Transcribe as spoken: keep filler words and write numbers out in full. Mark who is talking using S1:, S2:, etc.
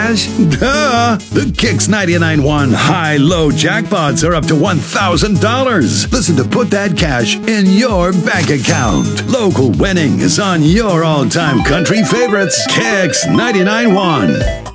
S1: cash? Duh! The Kicks ninety-nine one high-low jackpots are up to one thousand dollars. Listen to Put That Cash in Your Bank Account. Local winning is on your all-time country favorites. Kicks ninety-nine one.